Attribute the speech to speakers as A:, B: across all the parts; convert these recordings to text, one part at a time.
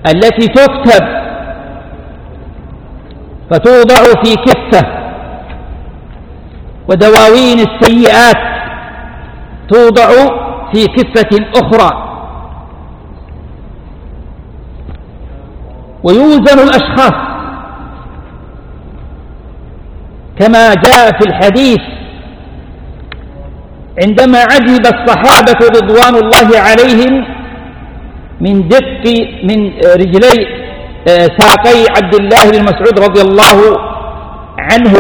A: التي تكتب فتوضع في كفة، ودواوين السيئات توضع في كفة أخرى، ويوزن الأشخاص كما جاء في الحديث عندما عجب الصحابة رضوان الله عليهم من دق من رجلي ساقي عبد الله بن مسعود رضي الله عنه،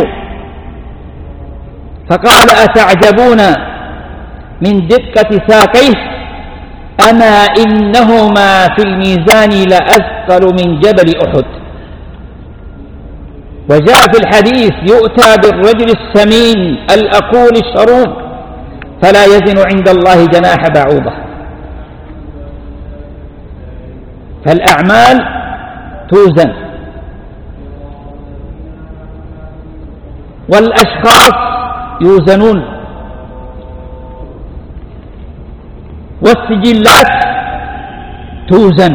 A: فقال: أتعجبون من دقة ساقيه؟ أما إنهما في الميزان لأثقل من جبل أحد. وجاء في الحديث: يؤتى بالرجل السمين الأقول الشروب فلا يزن عند الله جناح بعوضة. فالأعمال توزن، والأشخاص يوزنون، والسجلات توزن،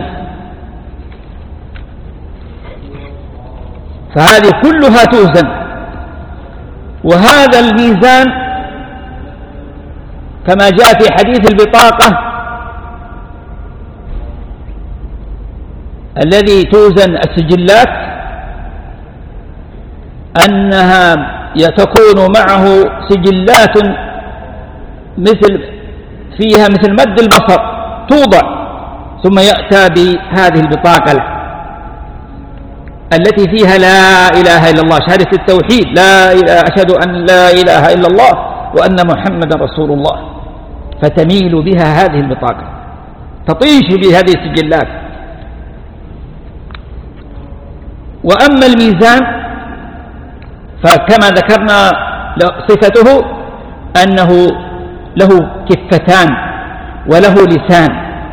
A: فهذه كلها توزن. وهذا الميزان كما جاء في حديث البطاقة الذي توزن السجلات أنها تكون معه سجلات فيها مثل مد البصر توضع، ثم يأتى بهذه البطاقة التي فيها لا إله إلا الله، شهادة التوحيد، لا إله أشهد أن لا إله إلا الله وأن محمدا رسول الله، فتميل بها هذه البطاقة، تطيش بهذه السجلات. وأما الميزان فكما ذكرنا صفته أنه له كفتان وله لسان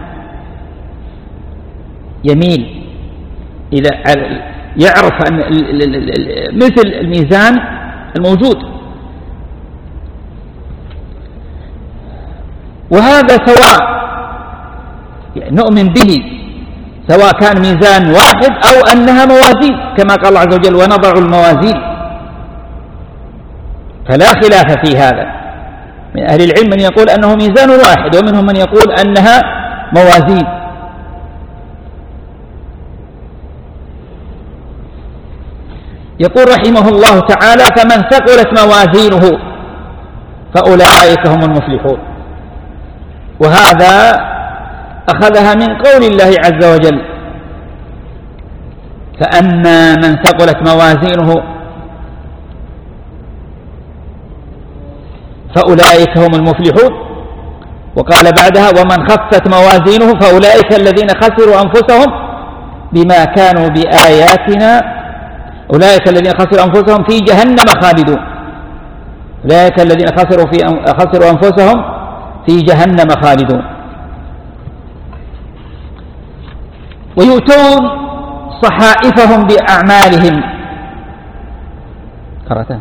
A: يميل إلى يعرف أن مثل الميزان الموجود. وهذا سواء يعني نؤمن به سواء كان ميزان واحد أو أنها موازين، كما قال الله عز وجل: ونضع الموازين. فلا خلاف في هذا، من أهل العلم من يقول أنه ميزان واحد، ومنهم من يقول أنها موازين. يقول رحمه الله تعالى: فمن ثقلت موازينه فأولئك هم المفلحون. وهذا أخذها من قول الله عز وجل: فأما من ثقلت موازينه فأولئك هم المفلحون. وقال بعدها: ومن خفت موازينه فأولئك الذين خسروا أنفسهم بما كانوا بآياتنا، أولئك الذين خسروا أنفسهم في جهنم خالدون. أولئك الذين خسروا أنفسهم في جهنم خالدون. ويؤتون صحائفهم بأعمالهم. قرأتها.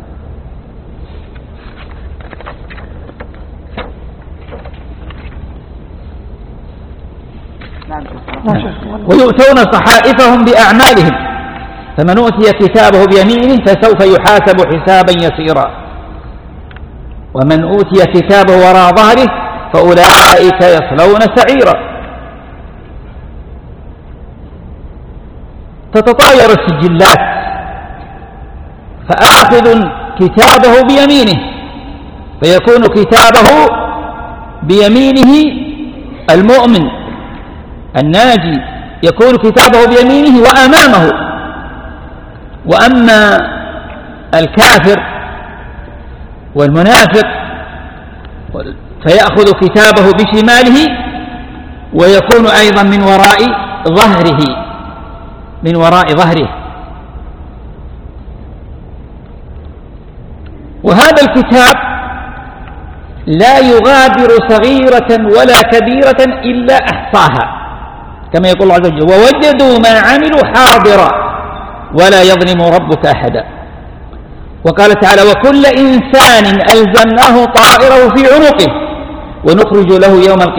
A: ويؤتون صحائفهم بأعمالهم، فمن أوتي كتابه بيمينه فسوف يحاسب حسابا يسيرا، ومن أوتي كتابه وراء ظهره فأولئك يصلون سعيرا. تتطاير السجلات، فآخذ كتابه بيمينه فيكون كتابه بيمينه المؤمن الناجي، يكون كتابه بيمينه وأمامه. وأما الكافر والمنافق فيأخذ كتابه بشماله ويكون أيضا من وراء ظهره. وهذا الكتاب لا يغادر صغيرة ولا كبيرة إلا أحصاها، كما يقول الله عز وجل: ووجدوا ما عملوا حاضرا ولا يظلم ربك أحدا. وقال تعالى: وكل إنسان ألزمناه طائره في عنقه ونخرج له يوم القيامة